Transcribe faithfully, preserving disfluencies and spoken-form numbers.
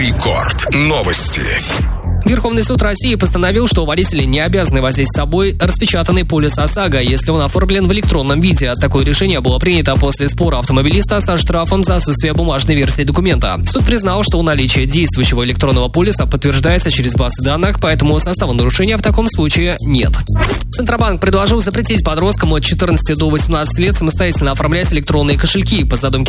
Рекорд. Новости. Верховный суд России постановил, что водители не обязаны возить с собой распечатанный полис ОСАГО, если он оформлен в электронном виде. Такое решение было принято после спора автомобилиста со штрафом за отсутствие бумажной версии документа. Суд признал, что наличие действующего электронного полиса подтверждается через базы данных, поэтому состава нарушения в таком случае нет. Центробанк предложил запретить подросткам от четырнадцати до восемнадцати лет самостоятельно оформлять электронные кошельки. По задумке